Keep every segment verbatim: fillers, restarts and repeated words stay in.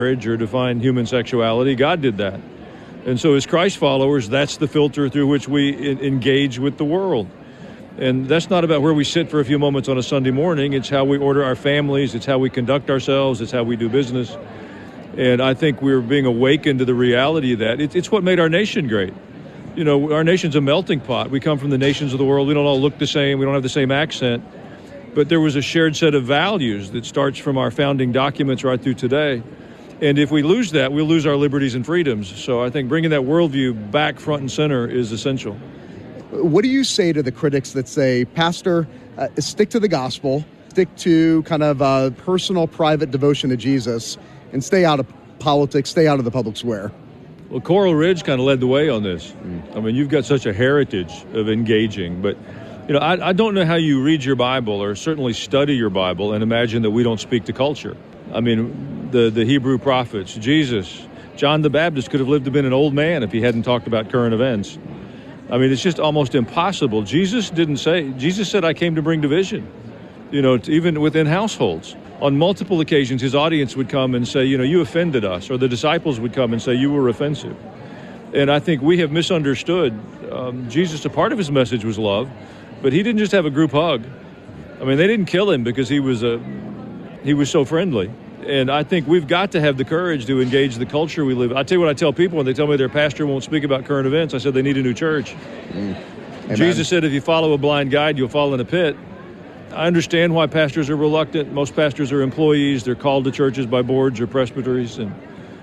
marriage or define human sexuality. God did that. And so as Christ followers, that's the filter through which we in- engage with the world. And that's not about where we sit for a few moments on a Sunday morning. It's how we order our families. It's how we conduct ourselves. It's how we do business. And I think we're being awakened to the reality of that. It, it's what made our nation great. You know, our nation's a melting pot. We come from the nations of the world. We don't all look the same. We don't have the same accent. But there was a shared set of values that starts from our founding documents right through today. And if we lose that, we'll lose our liberties and freedoms. So I think bringing that worldview back front and center is essential. What do you say to the critics that say, Pastor, uh, stick to the gospel, stick to kind of uh, personal, private devotion to Jesus, and stay out of politics, stay out of the public square? Well, Coral Ridge kind of led the way on this. Mm. I mean, you've got such a heritage of engaging, but you know, I, I don't know how you read your Bible or certainly study your Bible and imagine that we don't speak to culture. I mean, the, the Hebrew prophets, Jesus, John the Baptist could have lived to been an old man if he hadn't talked about current events. I mean, it's just almost impossible. Jesus didn't say, Jesus said, I came to bring division, you know, to, even within households. On multiple occasions, his audience would come and say, you know, you offended us, or the disciples would come and say, you were offensive. And I think we have misunderstood. Um, Jesus, a part of his message was love, but he didn't just have a group hug. I mean, they didn't kill him because he was a, he was so friendly. And I think we've got to have the courage to engage the culture we live in. I tell you what I tell people when they tell me their pastor won't speak about current events. I said they need a new church. Mm. Jesus said if you follow a blind guide, you'll fall in a pit. I understand why pastors are reluctant. Most pastors are employees. They're called to churches by boards or presbyteries. And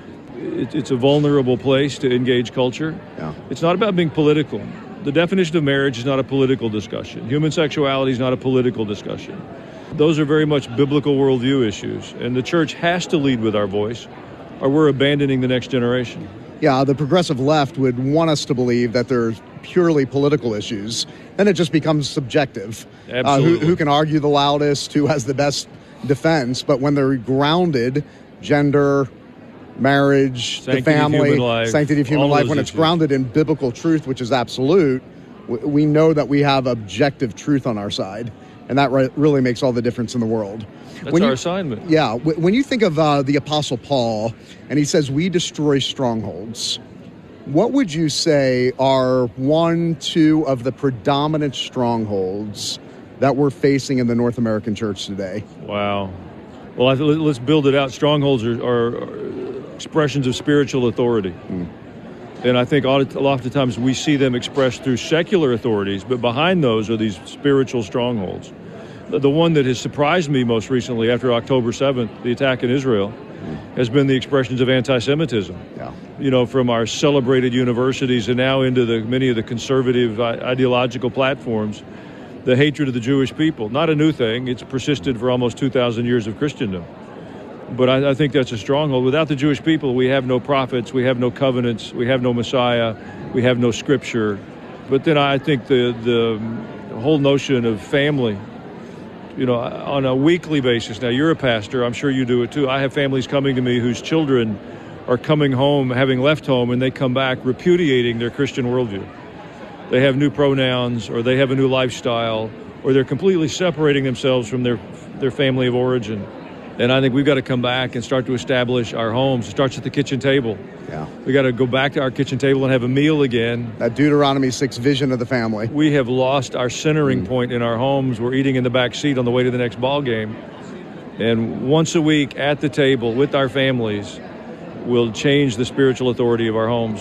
it, it's a vulnerable place to engage culture. Yeah. It's not about being political. The definition of marriage is not a political discussion. Human sexuality is not a political discussion. Those are very much biblical worldview issues, and the church has to lead with our voice, or we're abandoning the next generation. Yeah, the progressive left would want us to believe that there's purely political issues. Then it just becomes subjective. Absolutely. Uh, who, who can argue the loudest, who has the best defense, but when they're grounded, gender, marriage, sanctity the family, of human life, sanctity of human life, when it's issues. grounded in biblical truth, which is absolute, we know that we have objective truth on our side. And that re- really makes all the difference in the world. That's when our you, assignment. Yeah. W- when you think of uh, the Apostle Paul, and he says, we destroy strongholds, what would you say are one, two of the predominant strongholds that we're facing in the North American church today? Wow. Well, I th- let's build it out. Strongholds are, are, are expressions of spiritual authority. Mm. And I think oftentimes we see them expressed through secular authorities, but behind those are these spiritual strongholds. The one that has surprised me most recently after October seventh, the attack in Israel, has been the expressions of anti-Semitism. Yeah. You know, from our celebrated universities and now into the many of the conservative ideological platforms, the hatred of the Jewish people. Not a new thing. It's persisted for almost two thousand years of Christendom. But I, I think that's a stronghold. Without the Jewish people, we have no prophets, we have no covenants, we have no Messiah, we have no scripture. But then I think the the whole notion of family, you know, on a weekly basis. Now, you're a pastor. I'm sure you do it too. I have families coming to me whose children are coming home, having left home, and they come back repudiating their Christian worldview. They have new pronouns, or they have a new lifestyle, or they're completely separating themselves from their their family of origin. And I think we've got to come back and start to establish our homes. It starts at the kitchen table. Yeah. We got to go back to our kitchen table and have a meal again. That Deuteronomy six vision of the family. We have lost our centering mm. point in our homes. We're eating in the back seat on the way to the next ball game. And once a week at the table with our families will change the spiritual authority of our homes.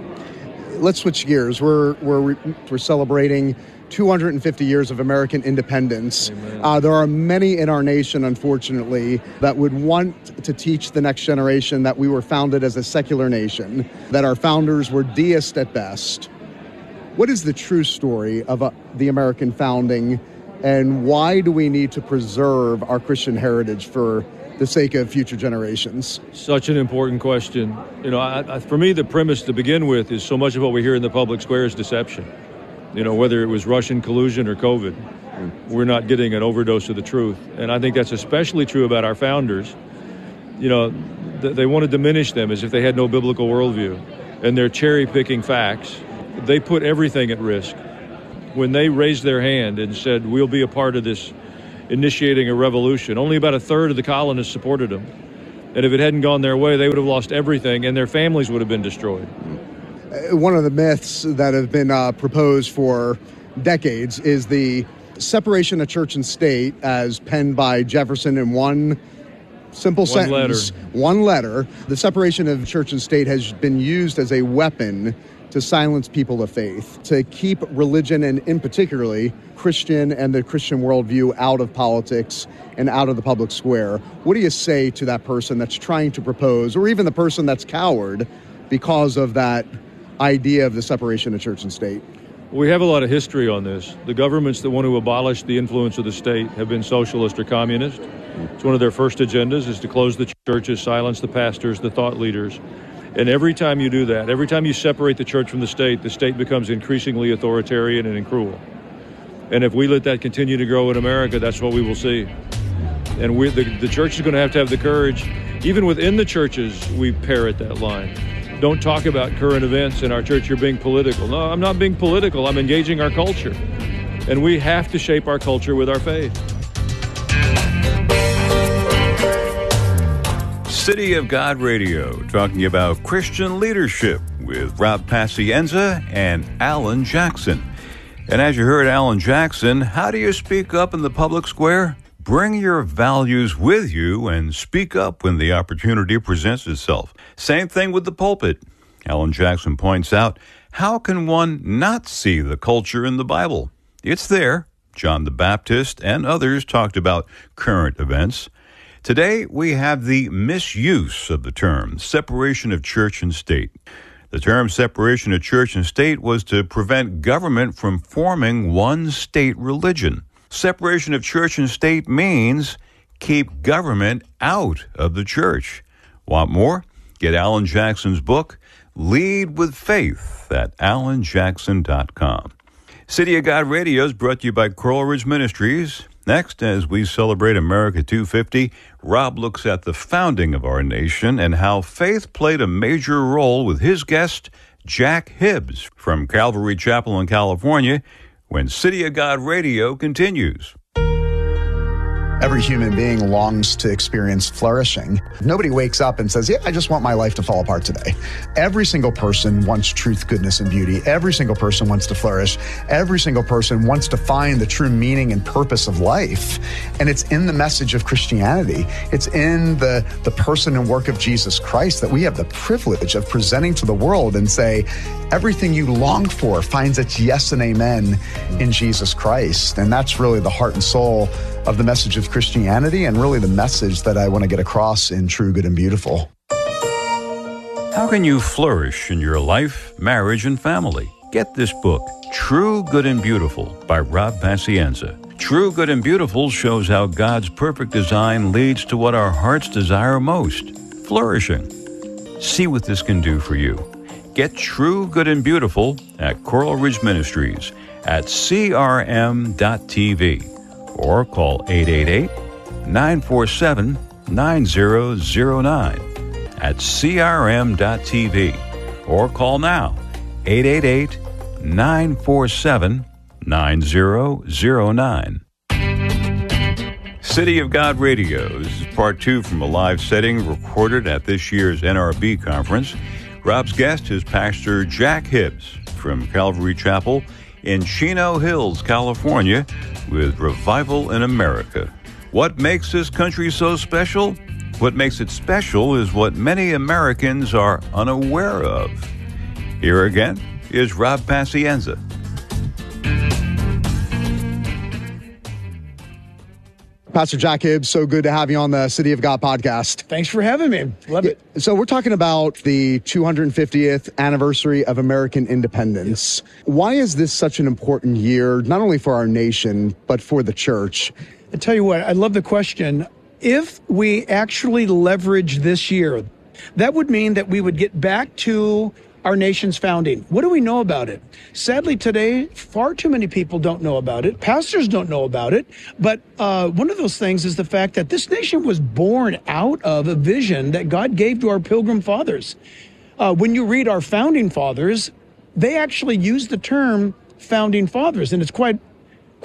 Let's switch gears. We're we're we're celebrating two hundred fifty years of American independence. Uh, there are many in our nation, unfortunately, that would want to teach the next generation that we were founded as a secular nation, that our founders were deist at best. What is the true story of uh, the American founding, and why do we need to preserve our Christian heritage for the sake of future generations? Such an important question. You know, I, I, for me, the premise to begin with is so much of what we hear in the public square is deception. You know, whether it was Russian collusion or COVID, we're not getting an overdose of the truth. And I think that's especially true about our founders. You know, th- they want to diminish them as if they had no biblical worldview. And they're cherry-picking facts. They put everything at risk. When they raised their hand and said, we'll be a part of this initiating a revolution, only about a third of the colonists supported them. And if it hadn't gone their way, they would have lost everything, and their families would have been destroyed. One of the myths that have been uh, proposed for decades is the separation of church and state, as penned by Jefferson in one simple one sentence, letter. one letter. The separation of church and state has been used as a weapon to silence people of faith, to keep religion, and in particularly Christian and the Christian worldview, out of politics and out of the public square. What do you say to that person that's trying to propose, or even the person that's coward because of that idea of the separation of church and state? We have a lot of history on this. The governments that want to abolish the influence of the state have been socialist or communist. It's one of their first agendas is to close the churches, silence the pastors, the thought leaders. And every time you do that, every time you separate the church from the state, the state becomes increasingly authoritarian and cruel. And if we let that continue to grow in America, that's what we will see. And we, the, the church is going to have to have the courage. Even within the churches, we parrot that line. Don't talk about current events in our church. You're being political. No, I'm not being political. I'm engaging our culture. And we have to shape our culture with our faith. City of God Radio, talking about Christian leadership with Rob Pacienza and Alan Jackson. And as you heard Alan Jackson, how do you speak up in the public square? Bring your values with you and speak up when the opportunity presents itself. Same thing with the pulpit. Alan Jackson points out, how can one not see the culture in the Bible? It's there. John the Baptist and others talked about current events. Today, we have the misuse of the term separation of church and state. The term separation of church and state was to prevent government from forming one state religion. Separation of church and state means keep government out of the church. Want more? Get Alan Jackson's book, Lead with Faith, at alan jackson dot com. City of God Radio is brought to you by Coral Ridge Ministries. Next, as we celebrate America two fifty, Rob looks at the founding of our nation and how faith played a major role with his guest, Jack Hibbs, from Calvary Chapel in California, when City of God Radio continues. Every human being longs to experience flourishing. Nobody wakes up and says, yeah, I just want my life to fall apart today. Every single person wants truth, goodness, and beauty. Every single person wants to flourish. Every single person wants to find the true meaning and purpose of life. And it's in the message of Christianity. It's in the, the person and work of Jesus Christ that we have the privilege of presenting to the world and say, everything you long for finds its yes and amen in Jesus Christ. And that's really the heart and soul of the message of Christianity, and really the message that I want to get across in True, Good, and Beautiful. How can you flourish in your life, marriage, and family? Get this book, True, Good, and Beautiful, by Rob Pacienza. True, Good, and Beautiful shows how God's perfect design leads to what our hearts desire most, flourishing. See what this can do for you. Get True, Good, and Beautiful at Coral Ridge Ministries at c r m dot t v. or call eight eight eight, nine four seven, nine zero zero nine at c r m dot t v, or call now, eight eight eight, nine four seven, nine zero zero nine. City of God Radio. This is part two from a live setting recorded at this year's N R B conference. Rob's guest is Pastor Jack Hibbs from Calvary Chapel in Chino Hills, California, with Revival in America. What makes this country so special? What makes it special is what many Americans are unaware of. Here again is Rob Pacienza. Pastor Jack Hibbs, so good to have you on the City of God podcast. Thanks for having me. Love it. So we're talking about the two hundred fiftieth anniversary of American independence. Why is this such an important year, not only for our nation, but for the church? I tell you what, I love the question. If we actually leverage this year, that would mean that we would get back to our nation's founding. What do we know about it? Sadly, today, far too many people don't know about it. Pastors don't know about it. But uh, one of those things is the fact that this nation was born out of a vision that God gave to our Pilgrim Fathers. Uh, when you read our Founding Fathers, they actually use the term Founding Fathers, and it's quite, quite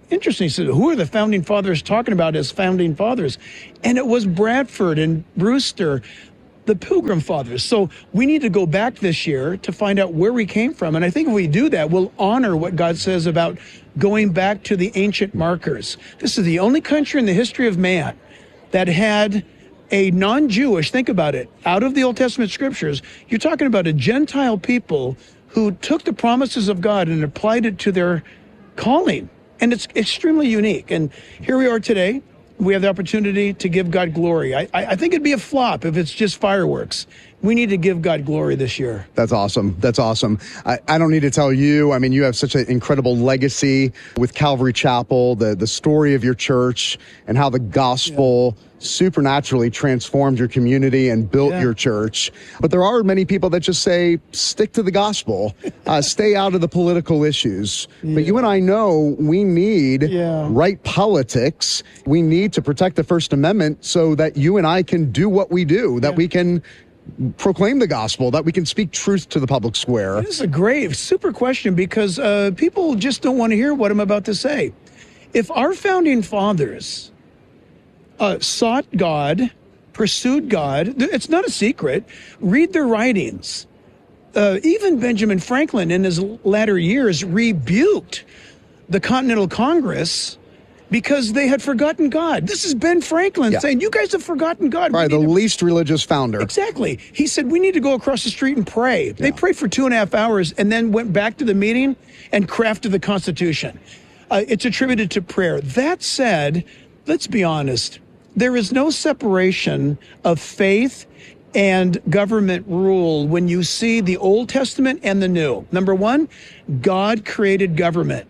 interesting. He said, who are the founding fathers talking about as founding fathers? And it was Bradford and Brewster, the Pilgrim Fathers. So we need to go back this year to find out where we came from. And I think if we do that, we'll honor what God says about going back to the ancient markers. This is the only country in the history of man that had a non-Jewish, think about it, out of the Old Testament scriptures. You're talking about a Gentile people who took the promises of God and applied it to their calling. And it's extremely unique. And here we are today. We have the opportunity to give God glory. I, I think it'd be a flop if it's just fireworks. We need to give God glory this year. That's awesome. That's awesome. I, I don't need to tell you. I mean, you have such an incredible legacy with Calvary Chapel, the, the story of your church and how the gospel yeah. supernaturally transformed your community and built yeah. your church. But there are many people that just say, stick to the gospel, uh, stay out of the political issues. Yeah. But you and I know we need yeah. right politics. We need to protect the First Amendment so that you and I can do what we do, that yeah. we can proclaim the gospel, that we can speak truth to the public square. This is a great, super question because uh, people just don't want to hear what I'm about to say. If our founding fathers uh, sought God, pursued God, it's not a secret. Read their writings. Uh, even Benjamin Franklin in his latter years rebuked the Continental Congress because they had forgotten God. This is Ben Franklin yeah. saying, you guys have forgotten God. Right, the to... least religious founder. Exactly. He said, we need to go across the street and pray. Yeah. They prayed for two and a half hours and then went back to the meeting and crafted the Constitution. Uh, it's attributed to prayer. That said, let's be honest. There is no separation of faith and government rule when you see the Old Testament and the New. Number one, God created government.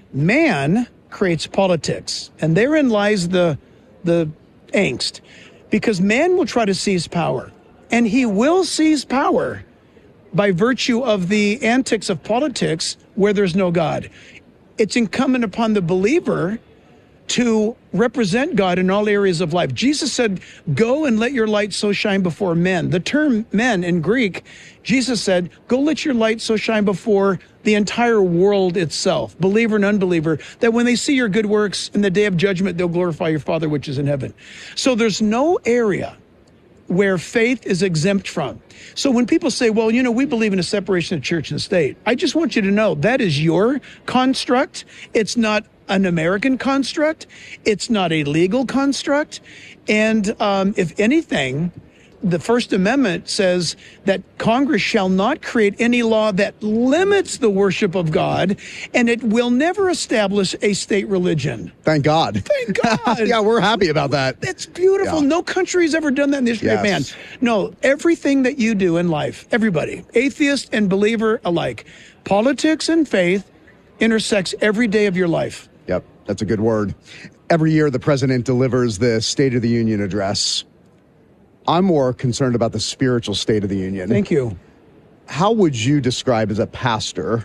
Man creates politics. And therein lies the, the angst. Because man will try to seize power. And he will seize power by virtue of the antics of politics where there's no God. It's incumbent upon the believer to represent God in all areas of life. Jesus said, go and let your light so shine before men. The term men in Greek, Jesus said, go let your light so shine before the entire world itself, believer and unbeliever, that when they see your good works in the day of judgment, they'll glorify your Father which is in heaven. So there's no area where faith is exempt from. So when people say, well, you know, we believe in a separation of church and state, I just want you to know that is your construct. It's not an American construct. It's not a legal construct. And um, if anything, the First Amendment says that Congress shall not create any law that limits the worship of God, and it will never establish a state religion. Thank God. Thank God. Yeah, we're happy about that. That's beautiful. Yeah. No country's ever done that in the history yes. of man. No, everything that you do in life, everybody, atheist and believer alike, politics and faith intersects every day of your life. Yep, that's a good word. Every year, the president delivers the State of the Union address. I'm more concerned about the spiritual state of the union. Thank you. How would you describe as a pastor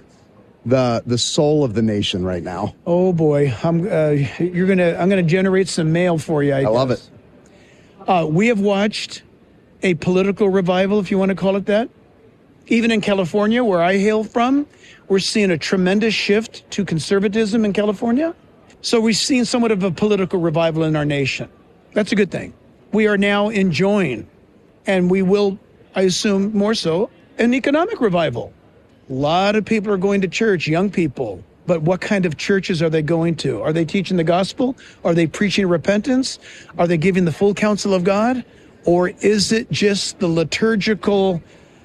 the the soul of the nation right now? Oh boy, I'm uh, you're gonna I'm gonna generate some mail for you. I, I love it. Uh, we have watched a political revival, if you want to call it that. Even in California, where I hail from, we're seeing a tremendous shift to conservatism in California. So we've seen somewhat of a political revival in our nation. That's a good thing. We are now enjoying, and we will, I assume more so, an economic revival. A lot of people are going to church, young people. But what kind of churches are they going to? Are they teaching the gospel? Are they preaching repentance? Are they giving the full counsel of God? Or is it just the liturgical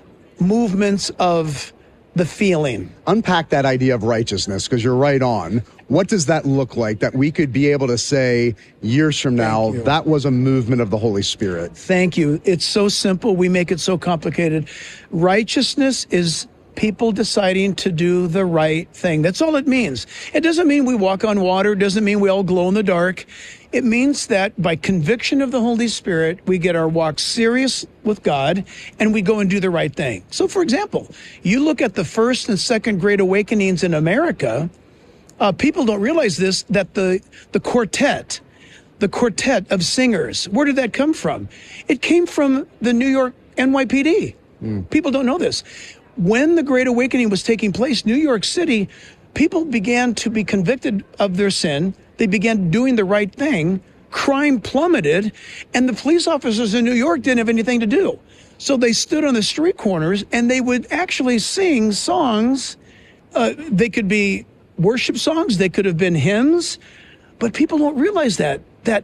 movements of the feeling? Unpack that idea of righteousness, because you're right on. What does that look like, that we could be able to say years from now, that was a movement of the Holy Spirit? Thank you. It's so simple. We make it so complicated. Righteousness is people deciding to do the right thing. That's all it means. It doesn't mean we walk on water. It doesn't mean we all glow in the dark. It means that by conviction of the Holy Spirit, we get our walk serious with God and we go and do the right thing. So, for example, you look at the first and second Great Awakenings in America, uh, people don't realize this, that the, the quartet, the quartet of singers, where did that come from? It came from the New York N Y P D. Mm. People don't know this. When the Great Awakening was taking place, New York City people began to be convicted of their sin. They began doing the right thing. Crime plummeted, and the police officers in New York didn't have anything to do. So they stood on the street corners, and they would actually sing songs. Uh, they could be worship songs. They could have been hymns. But people don't realize that, that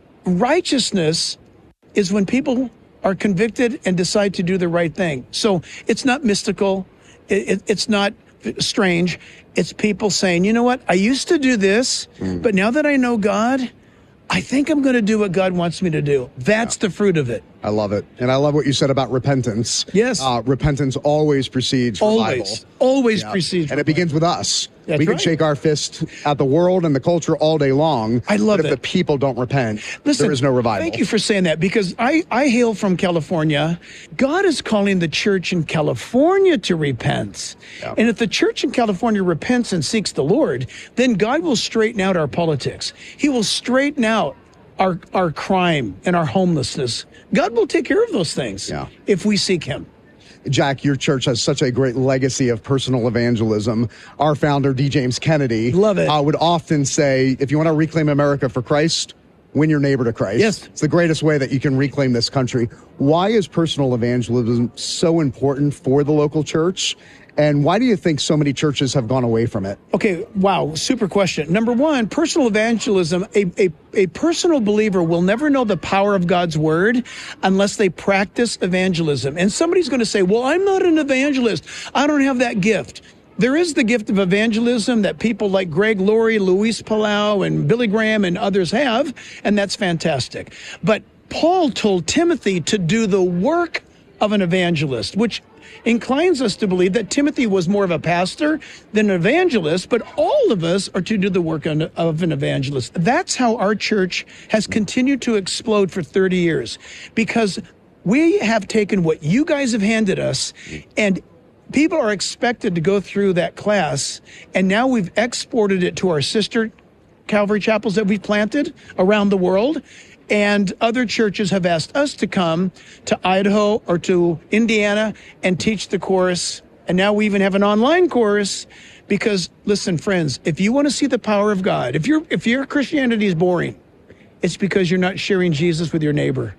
righteousness is when people are convicted and decide to do the right thing. So it's not mystical. It, it, it's not strange. It's people saying, you know what? I used to do this, mm. but now that I know God, I think I'm going to do what God wants me to do. That's yeah. the fruit of it. I love it. And I love what you said about repentance. Yes. Uh, repentance always precedes always, revival. Always yeah. precedes And it begins with us. That's we can right. shake our fist at the world and the culture all day long. I love but if it. the people don't repent, Listen, there is no revival. Thank you for saying that, because I, I hail from California. God is calling the church in California to repent. Yeah. And if the church in California repents and seeks the Lord, then God will straighten out our politics. He will straighten out our our crime and our homelessness. God will take care of those things yeah. if we seek him. Jack, your church has such a great legacy of personal evangelism. Our founder, D. James Kennedy, Love it. Uh, would often say, if you want to reclaim America for Christ, win your neighbor to Christ. Yes. It's the greatest way that you can reclaim this country. Why is personal evangelism so important for the local church? And why do you think so many churches have gone away from it? Okay, wow, super question. Number one, personal evangelism. A, a, a personal believer will never know the power of God's word unless they practice evangelism. And somebody's going to say, well, I'm not an evangelist. I don't have that gift. There is the gift of evangelism that people like Greg Laurie, Luis Palau, and Billy Graham and others have, and that's fantastic. But Paul told Timothy to do the work of an evangelist, which inclines us to believe that Timothy was more of a pastor than an evangelist, but all of us are to do the work of an evangelist. That's how our church has continued to explode for thirty years, because we have taken what you guys have handed us, and people are expected to go through that class, and now we've exported it to our sister Calvary chapels that we've planted around the world. And other churches have asked us to come to Idaho or to Indiana and teach the course. And now we even have an online course, because, listen, friends, if you want to see the power of God, if your if your Christianity is boring, it's because you're not sharing Jesus with your neighbor.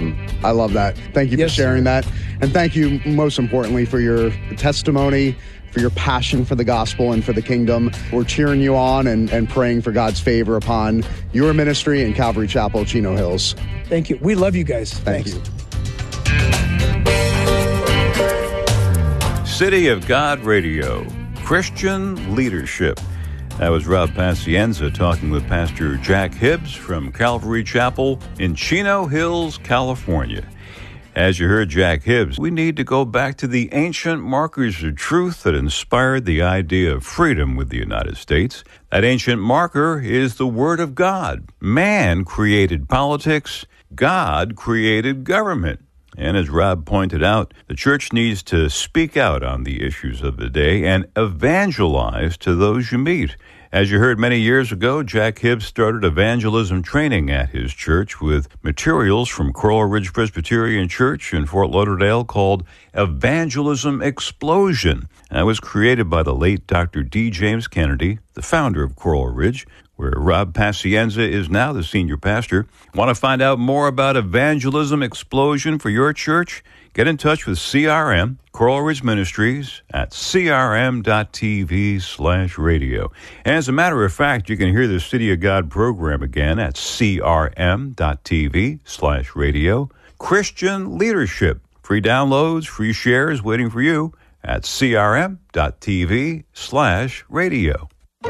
I love that. Thank you yes, for sharing sir. that. And thank you, most importantly, for your testimony, for your passion for the gospel and for the kingdom. We're cheering you on and, and praying for God's favor upon your ministry and Calvary Chapel, Chino Hills. Thank you. We love you guys. Thank Thanks. you. City of God Radio, Christian Leadership. That was Rob Pacienza talking with Pastor Jack Hibbs from Calvary Chapel in Chino Hills, California. As you heard Jack Hibbs, we need to go back to the ancient markers of truth that inspired the idea of freedom with the United States. That ancient marker is the Word of God. Man created politics. God created government. And as Rob pointed out, the church needs to speak out on the issues of the day and evangelize to those you meet. As you heard many years ago, Jack Hibbs started evangelism training at his church with materials from Coral Ridge Presbyterian Church in Fort Lauderdale called Evangelism Explosion. That was created by the late Doctor D. James Kennedy, the founder of Coral Ridge, where Rob Pacienza is now the senior pastor. Want to find out more about Evangelism Explosion for your church? Get in touch with C R M, Coral Ridge Ministries, at crm.tv slash radio. And as a matter of fact, you can hear the City of God program again at crm.tv slash radio. Christian Leadership. Free downloads, free shares waiting for you at crm.tv slash radio.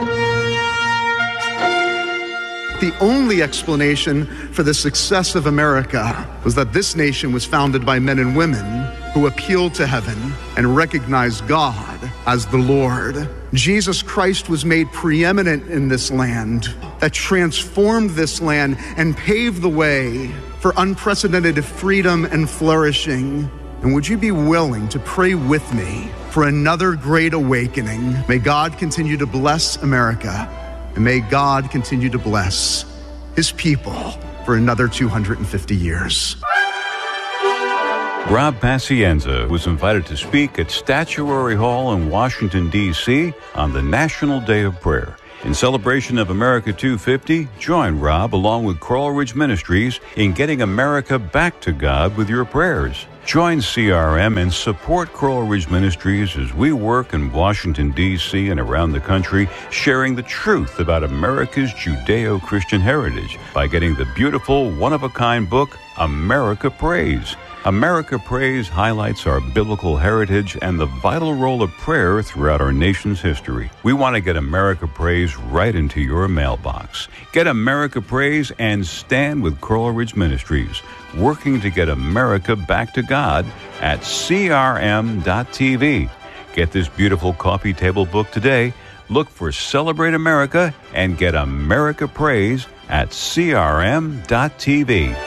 The only explanation for the success of America was that this nation was founded by men and women who appealed to heaven and recognized God as the Lord. Jesus Christ was made preeminent in this land, that transformed this land and paved the way for unprecedented freedom and flourishing. And would you be willing to pray with me for another great awakening? May God continue to bless America. And may God continue to bless his people for another two hundred fifty years. Rob Pacienza was invited to speak at Statuary Hall in Washington, D C on the National Day of Prayer. In celebration of America two fifty, join Rob along with Coral Ridge Ministries in getting America back to God with your prayers. Join C R M and support Coral Ridge Ministries as we work in Washington, D C and around the country, sharing the truth about America's Judeo-Christian heritage by getting the beautiful, one-of-a-kind book, America Prays. America Prays highlights our biblical heritage and the vital role of prayer throughout our nation's history. We want to get America Prays right into your mailbox. Get America Prays and stand with Coral Ridge Ministries, working to get America back to God at C R M dot T V. Get this beautiful coffee table book today. Look for Celebrate America and get America Prays at C R M dot T V.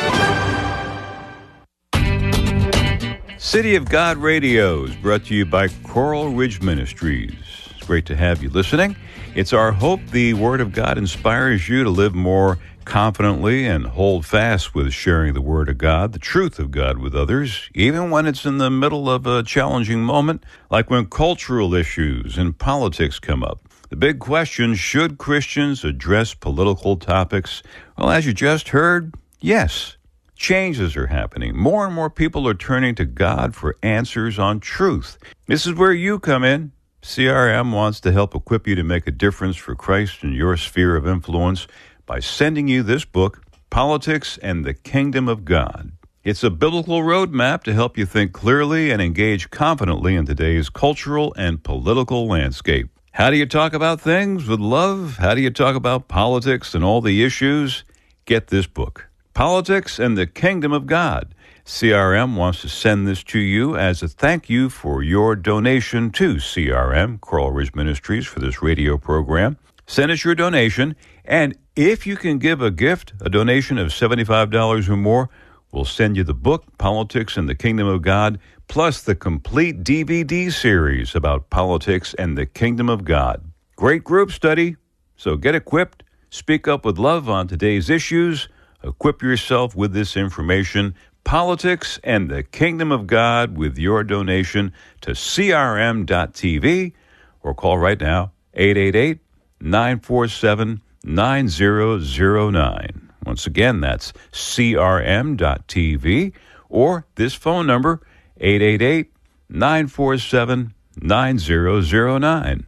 City of God Radio is brought to you by Coral Ridge Ministries. It's great to have you listening. It's our hope the Word of God inspires you to live more confidently and hold fast with sharing the Word of God, the truth of God with others, even when it's in the middle of a challenging moment, like when cultural issues and politics come up. The big question, should Christians address political topics? Well, as you just heard, yes. Changes are happening. More and more people are turning to God for answers on truth. This is where you come in. C R M wants to help equip you to make a difference for Christ in your sphere of influence by sending you this book, Politics and the Kingdom of God. It's a biblical roadmap to help you think clearly and engage confidently in today's cultural and political landscape. How do you talk about things with love? How do you talk about politics and all the issues? Get this book, Politics and the Kingdom of God. C R M wants to send this to you as a thank you for your donation to C R M, Coral Ridge Ministries, for this radio program. Send us your donation, and if you can give a gift, a donation of seventy-five dollars or more, we'll send you the book, Politics and the Kingdom of God, plus the complete D V D series about politics and the Kingdom of God. Great group study, so get equipped, speak up with love on today's issues. Equip yourself with this information, Politics and the Kingdom of God, with your donation to C R M dot T V, or call right now, eight eight eight, nine four seven, nine zero zero nine. Once again, that's C R M dot T V, or this phone number, eight eight eight, nine four seven, nine zero zero nine.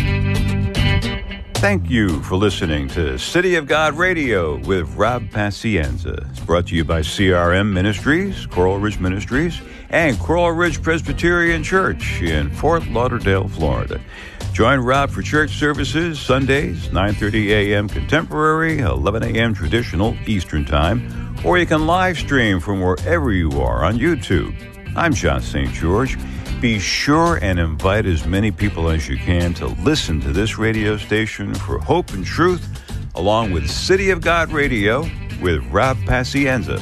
Thank you for listening to City of God Radio with Rob Pacienza. It's brought to you by C R M Ministries, Coral Ridge Ministries, and Coral Ridge Presbyterian Church in Fort Lauderdale, Florida. Join Rob for church services Sundays, nine thirty a.m. Contemporary, eleven a.m. Traditional Eastern Time, or you can live stream from wherever you are on YouTube. I'm John Saint George. Be sure and invite as many people as you can to listen to this radio station for hope and truth, along with City of God Radio with Rob Pacienza.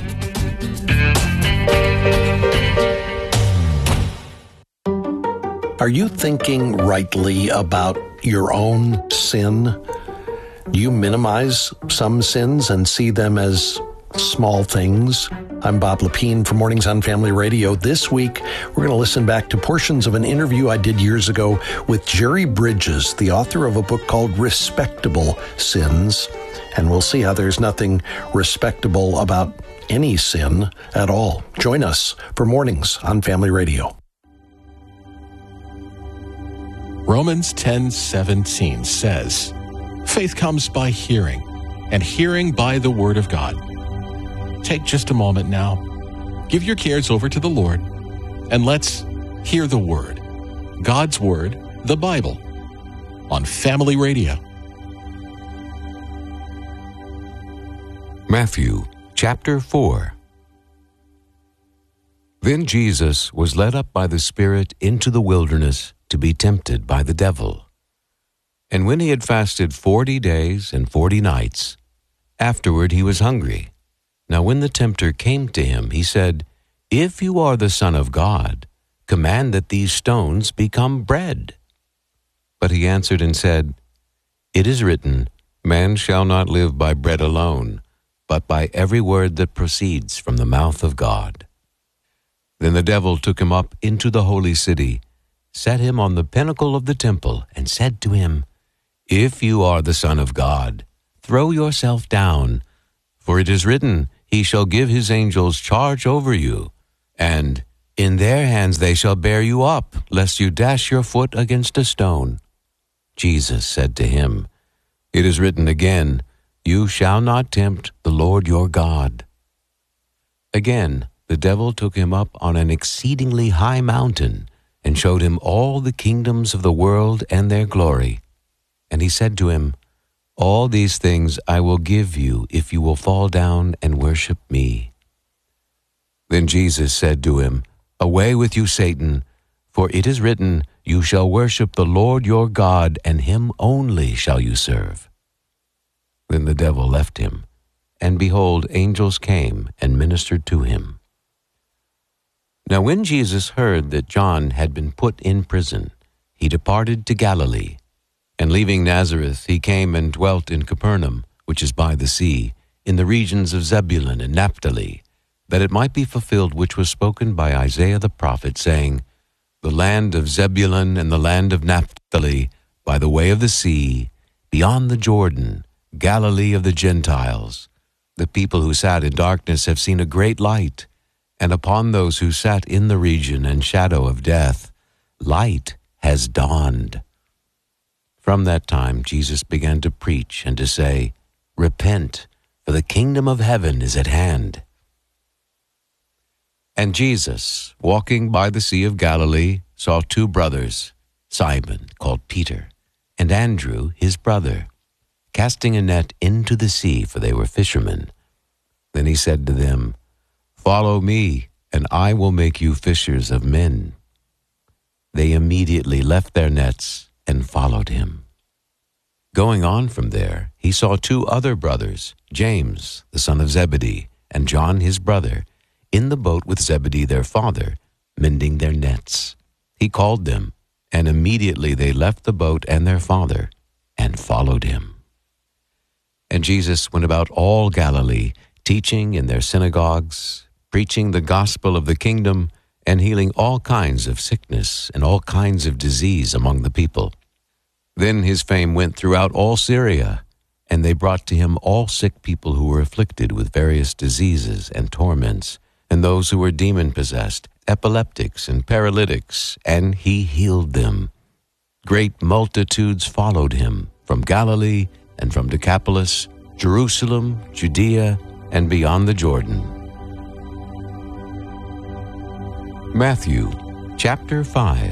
Are you thinking rightly about your own sin? Do you minimize some sins and see them as small things? I'm Bob Lepine for Mornings on Family Radio. This week, we're going to listen back to portions of an interview I did years ago with Jerry Bridges, the author of a book called Respectable Sins. And we'll see how there's nothing respectable about any sin at all. Join us for Mornings on Family Radio. Romans ten seventeen says, "Faith comes by hearing, and hearing by the Word of God." Take just a moment now. Give your cares over to the Lord, and let's hear the Word, God's Word, the Bible, on Family Radio. Matthew chapter four. Then Jesus was led up by the Spirit into the wilderness to be tempted by the devil. And when he had fasted forty days and forty nights, afterward he was hungry. Now when the tempter came to him, he said, "If you are the Son of God, command that these stones become bread." But he answered and said, "It is written, man shall not live by bread alone, but by every word that proceeds from the mouth of God." Then the devil took him up into the holy city, set him on the pinnacle of the temple, and said to him, If you are the Son of God, throw yourself down, for it is written, He shall give his angels charge over you, and in their hands they shall bear you up, lest you dash your foot against a stone. Jesus said to him, It is written again, You shall not tempt the Lord your God. Again, the devil took him up on an exceedingly high mountain, and showed him all the kingdoms of the world and their glory. And he said to him, All these things I will give you if you will fall down and worship me. Then Jesus said to him, Away with you, Satan, for it is written, You shall worship the Lord your God, and him only shall you serve. Then the devil left him, and behold, angels came and ministered to him. Now when Jesus heard that John had been put in prison, he departed to Galilee. And leaving Nazareth, he came and dwelt in Capernaum, which is by the sea, in the regions of Zebulun and Naphtali, that it might be fulfilled which was spoken by Isaiah the prophet, saying, The land of Zebulun and the land of Naphtali, by the way of the sea, beyond the Jordan, Galilee of the Gentiles. The people who sat in darkness have seen a great light, and upon those who sat in the region and shadow of death, light has dawned. From that time Jesus began to preach and to say, Repent, for the kingdom of heaven is at hand. And Jesus, walking by the Sea of Galilee, saw two brothers, Simon, called Peter, and Andrew, his brother, casting a net into the sea, for they were fishermen. Then he said to them, Follow me, and I will make you fishers of men. They immediately left their nets and followed him. Going on from there, he saw two other brothers, James, the son of Zebedee, and John his brother, in the boat with Zebedee their father, mending their nets. He called them, and immediately they left the boat and their father, and followed him. And Jesus went about all Galilee, teaching in their synagogues, preaching the gospel of the kingdom, and healing all kinds of sickness and all kinds of disease among the people. Then his fame went throughout all Syria, and they brought to him all sick people who were afflicted with various diseases and torments, and those who were demon-possessed, epileptics and paralytics, and he healed them. Great multitudes followed him from Galilee and from Decapolis, Jerusalem, Judea, and beyond the Jordan. Matthew chapter five.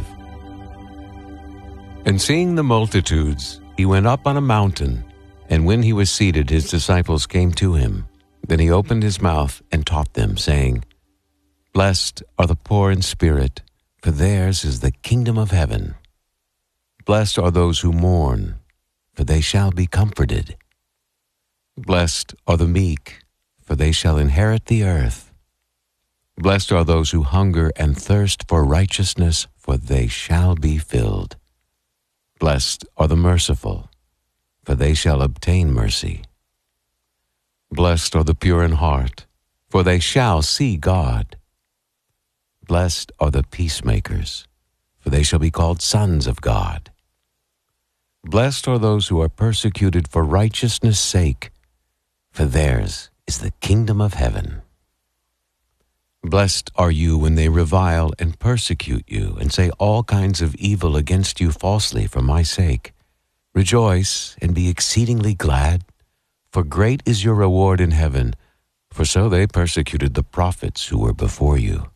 And seeing the multitudes, he went up on a mountain, and when he was seated, his disciples came to him. Then he opened his mouth and taught them, saying, Blessed are the poor in spirit, for theirs is the kingdom of heaven. Blessed are those who mourn, for they shall be comforted. Blessed are the meek, for they shall inherit the earth. Blessed are those who hunger and thirst for righteousness, for they shall be filled. Blessed are the merciful, for they shall obtain mercy. Blessed are the pure in heart, for they shall see God. Blessed are the peacemakers, for they shall be called sons of God. Blessed are those who are persecuted for righteousness' sake, for theirs is the kingdom of heaven. Blessed are you when they revile and persecute you, and say all kinds of evil against you falsely for my sake. Rejoice and be exceedingly glad, for great is your reward in heaven, for so they persecuted the prophets who were before you.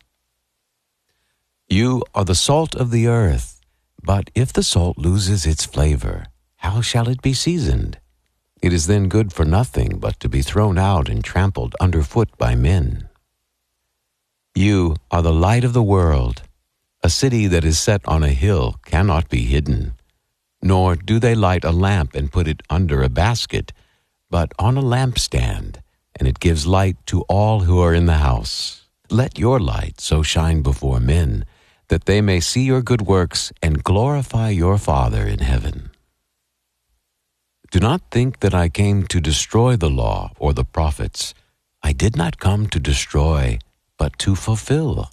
You are the salt of the earth, but if the salt loses its flavor, how shall it be seasoned? It is then good for nothing but to be thrown out and trampled underfoot by men. You are the light of the world. A city that is set on a hill cannot be hidden. Nor do they light a lamp and put it under a basket, but on a lampstand, and it gives light to all who are in the house. Let your light so shine before men, that they may see your good works and glorify your Father in heaven. Do not think that I came to destroy the law or the prophets. I did not come to destroy, but to fulfill.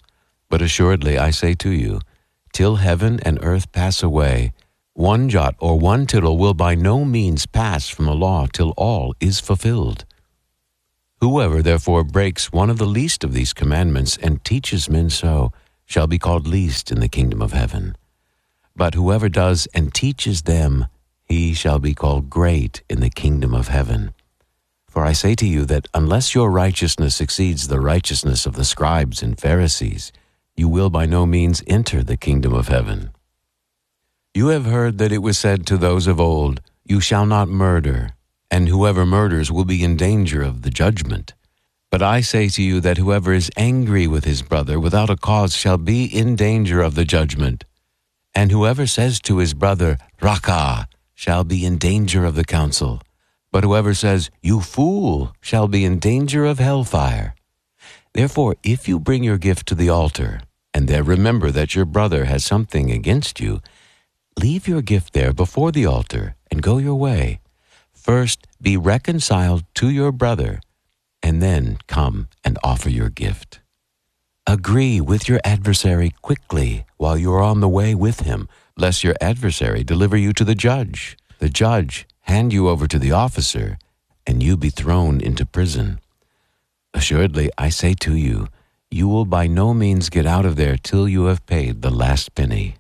But assuredly I say to you, till heaven and earth pass away, one jot or one tittle will by no means pass from the law till all is fulfilled. Whoever therefore breaks one of the least of these commandments and teaches men so shall be called least in the kingdom of heaven. But whoever does and teaches them, he shall be called great in the kingdom of heaven. For I say to you that unless your righteousness exceeds the righteousness of the scribes and Pharisees, you will by no means enter the kingdom of heaven. You have heard that it was said to those of old, you shall not murder, and whoever murders will be in danger of the judgment. But I say to you that whoever is angry with his brother without a cause shall be in danger of the judgment. And whoever says to his brother, Raka, shall be in danger of the council. But whoever says, you fool, shall be in danger of hellfire. Therefore, if you bring your gift to the altar, and there remember that your brother has something against you, leave your gift there before the altar, and go your way. First, be reconciled to your brother, and then come and offer your gift. Agree with your adversary quickly while you are on the way with him, lest your adversary deliver you to the judge, the judge hand you over to the officer, and you be thrown into prison. Assuredly, I say to you, you will by no means get out of there till you have paid the last penny.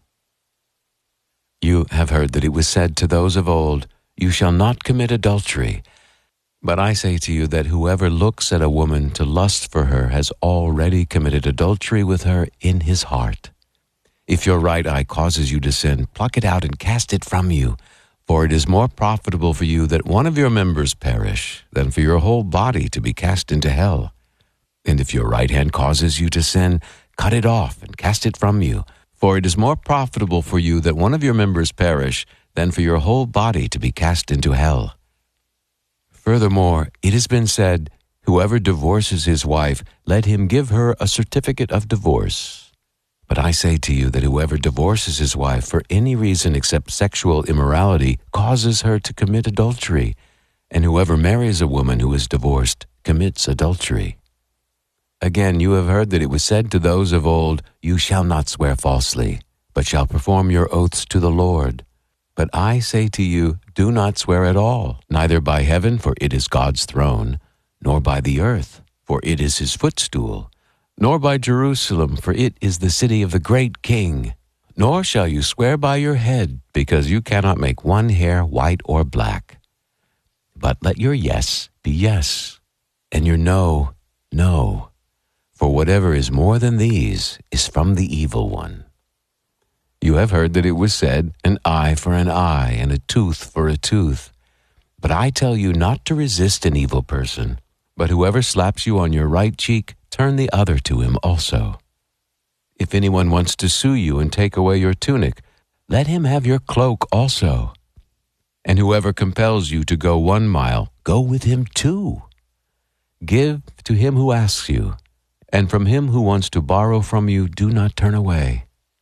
You have heard that it was said to those of old, you shall not commit adultery. But I say to you that whoever looks at a woman to lust for her has already committed adultery with her in his heart. If your right eye causes you to sin, pluck it out and cast it from you. For it is more profitable for you that one of your members perish than for your whole body to be cast into hell. And if your right hand causes you to sin, cut it off and cast it from you. For it is more profitable for you that one of your members perish than for your whole body to be cast into hell. Furthermore, it has been said, whoever divorces his wife, let him give her a certificate of divorce. But I say to you that whoever divorces his wife for any reason except sexual immorality causes her to commit adultery, and whoever marries a woman who is divorced commits adultery. Again, you have heard that it was said to those of old, you shall not swear falsely, but shall perform your oaths to the Lord. But I say to you, do not swear at all, neither by heaven, for it is God's throne, nor by the earth, for it is his footstool, nor by Jerusalem, for it is the city of the great King. Nor shall you swear by your head, because you cannot make one hair white or black. But let your yes be yes, and your no, no. For whatever is more than these is from the evil one. You have heard that it was said, an eye for an eye, and a tooth for a tooth. But I tell you not to resist an evil person, but whoever slaps you on your right cheek, turn the other to him also. If anyone wants to sue you and take away your tunic, let him have your cloak also. And whoever compels you to go one mile, go with him two. Give to him who asks you, and from him who wants to borrow from you, do not turn away.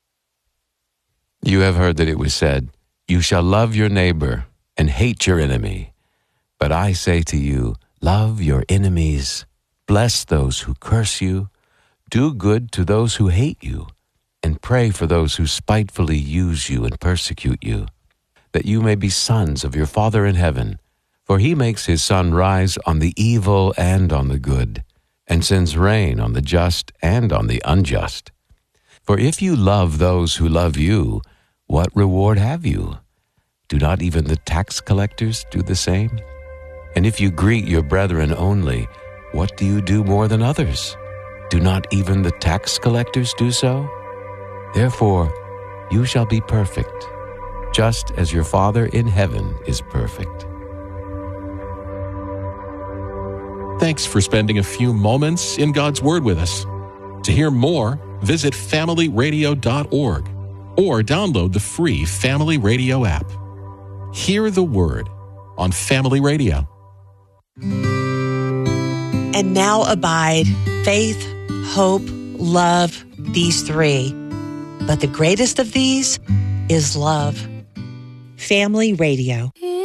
You have heard that it was said, you shall love your neighbor and hate your enemy. But I say to you, love your enemies, bless those who curse you, do good to those who hate you, and pray for those who spitefully use you and persecute you, that you may be sons of your Father in heaven. For he makes his sun rise on the evil and on the good, and sends rain on the just and on the unjust. For if you love those who love you, what reward have you? Do not even the tax collectors do the same? And if you greet your brethren only, what do you do more than others? Do not even the tax collectors do so? Therefore, you shall be perfect, just as your Father in heaven is perfect. Thanks for spending a few moments in God's Word with us. To hear more, visit family radio dot org or download the free Family Radio app. Hear the Word on Family Radio. And now abide faith, hope, love, these three. But the greatest of these is love. Family Radio.